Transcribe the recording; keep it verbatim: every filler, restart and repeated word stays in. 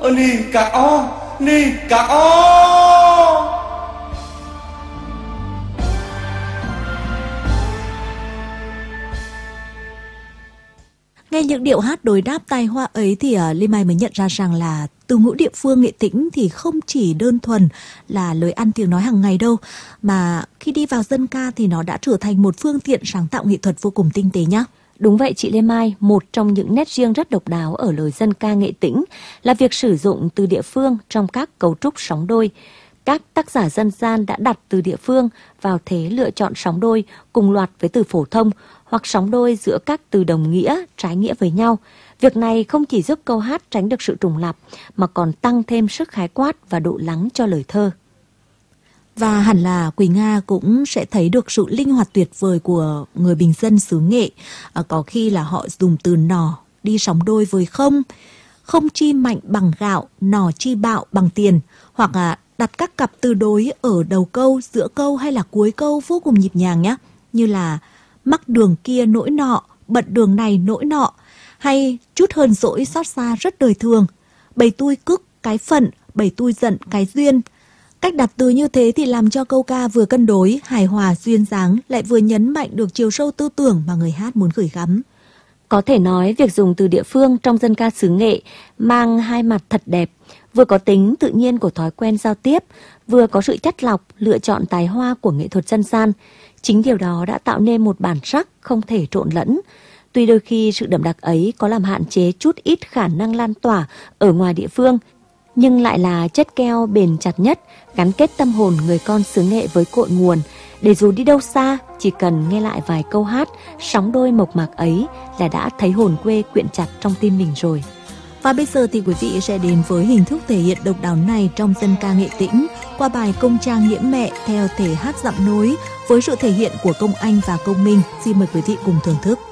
ni ca o, ni ca o. Nghe những điệu hát đối đáp tài hoa ấy thì uh, Lê Mai mới nhận ra rằng là từ ngữ địa phương Nghệ Tĩnh thì không chỉ đơn thuần là lời ăn tiếng nói hàng ngày đâu, mà khi đi vào dân ca thì nó đã trở thành một phương tiện sáng tạo nghệ thuật vô cùng tinh tế nhá. Đúng vậy chị Lê Mai, một trong những nét riêng rất độc đáo ở lời dân ca Nghệ Tĩnh là việc sử dụng từ địa phương trong các cấu trúc sóng đôi. Các tác giả dân gian đã đặt từ địa phương vào thế lựa chọn sóng đôi cùng loạt với từ phổ thông hoặc sóng đôi giữa các từ đồng nghĩa, trái nghĩa với nhau. Việc này không chỉ giúp câu hát tránh được sự trùng lặp mà còn tăng thêm sức khái quát và độ lắng cho lời thơ. Và hẳn là Quỳnh Nga cũng sẽ thấy được sự linh hoạt tuyệt vời của người bình dân xứ Nghệ. À, có khi là họ dùng từ nỏ đi sóng đôi với không, không chi mạnh bằng gạo, nỏ chi bạo bằng tiền, hoặc là đặt các cặp từ đối ở đầu câu, giữa câu hay là cuối câu vô cùng nhịp nhàng nhé. Như là mắc đường kia nỗi nọ, bận đường này nỗi nọ, hay chút hờn dỗi xót xa rất đời thường, bầy tui cức cái phận, bầy tui giận cái duyên. Cách đặt từ như thế thì làm cho câu ca vừa cân đối, hài hòa, duyên dáng, lại vừa nhấn mạnh được chiều sâu tư tưởng mà người hát muốn gửi gắm. Có thể nói việc dùng từ địa phương trong dân ca xứ Nghệ mang hai mặt thật đẹp, vừa có tính tự nhiên của thói quen giao tiếp, vừa có sự chắt lọc, lựa chọn tài hoa của nghệ thuật dân gian. Chính điều đó đã tạo nên một bản sắc không thể trộn lẫn. Tuy đôi khi sự đậm đặc ấy có làm hạn chế chút ít khả năng lan tỏa ở ngoài địa phương, nhưng lại là chất keo bền chặt nhất, gắn kết tâm hồn người con xứ Nghệ với cội nguồn. Để dù đi đâu xa, chỉ cần nghe lại vài câu hát, sóng đôi mộc mạc ấy là đã thấy hồn quê quyện chặt trong tim mình rồi. Và bây giờ thì quý vị sẽ đến với hình thức thể hiện độc đáo này trong dân ca Nghệ Tĩnh qua bài Công Trang Nghĩa Mẹ theo thể hát dặm nối với sự thể hiện của Công Anh và Công Minh. Xin mời quý vị cùng thưởng thức.